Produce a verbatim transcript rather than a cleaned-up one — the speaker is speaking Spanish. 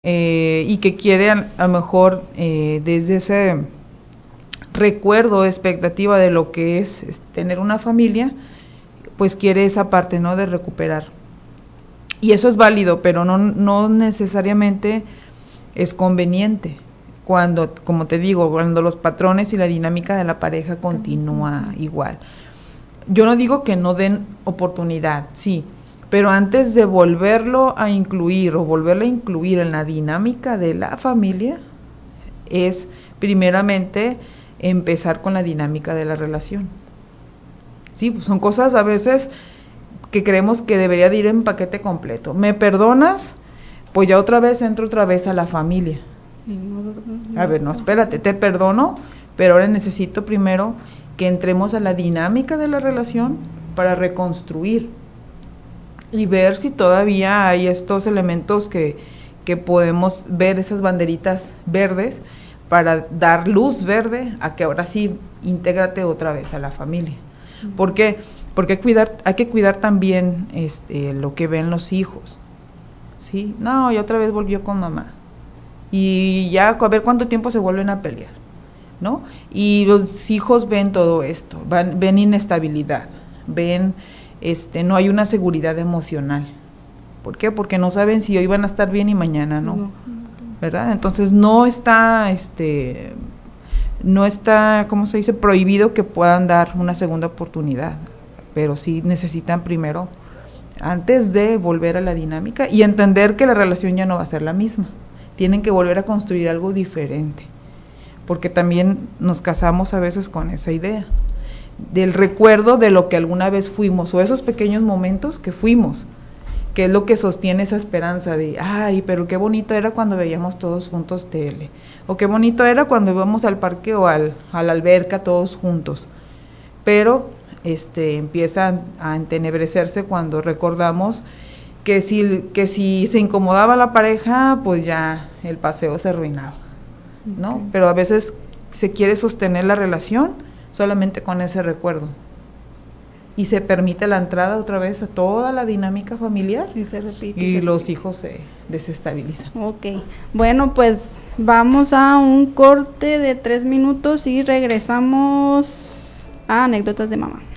eh, y que quiere a, a lo mejor eh, desde ese recuerdo, expectativa de lo que es, es tener una familia, pues quiere esa parte, ¿no?, de recuperar. Y eso es válido, pero no, no necesariamente es conveniente cuando, como te digo, cuando los patrones y la dinámica de la pareja continúa igual. Yo no digo que no den oportunidad, sí, pero antes de volverlo a incluir o volverlo a incluir en la dinámica de la familia, es primeramente empezar con la dinámica de la relación. Sí, pues son cosas a veces que creemos que debería de ir en paquete completo. ¿Me perdonas? Pues ya otra vez entro otra vez a la familia. A ver, no, espérate, te perdono, pero ahora necesito primero que entremos a la dinámica de la relación para reconstruir y ver si todavía hay estos elementos que, que podemos ver, esas banderitas verdes, para dar luz verde a que ahora sí intégrate otra vez a la familia. ¿Por qué? Porque hay, cuidar, hay que cuidar también este, lo que ven los hijos. ¿Sí? No, y otra vez volvió con mamá. Y ya a ver cuánto tiempo se vuelven a pelear, ¿no? Y los hijos ven todo esto, van, ven inestabilidad, ven, este, no hay una seguridad emocional. ¿Por qué? Porque no saben si hoy van a estar bien y mañana no, ¿verdad? Entonces no está, este, no está, ¿cómo se dice?, prohibido que puedan dar una segunda oportunidad, pero sí necesitan primero, antes de volver a la dinámica y entender que la relación ya no va a ser la misma. Tienen que volver a construir algo diferente, porque también nos casamos a veces con esa idea del recuerdo de lo que alguna vez fuimos, o esos pequeños momentos que fuimos, que es lo que sostiene esa esperanza de, ay, pero qué bonito era cuando veíamos todos juntos tele, o qué bonito era cuando íbamos al parque o al, a la alberca todos juntos, pero este empieza a entenebrecerse cuando recordamos que si, que si se incomodaba la pareja, pues ya el paseo se arruinaba, ¿no? Okay. Pero a veces se quiere sostener la relación solamente con ese recuerdo y se permite la entrada otra vez a toda la dinámica familiar y se repite y se los repite. hijos se desestabilizan. Ok, bueno, pues vamos a un corte de tres minutos y regresamos a anécdotas de mamá.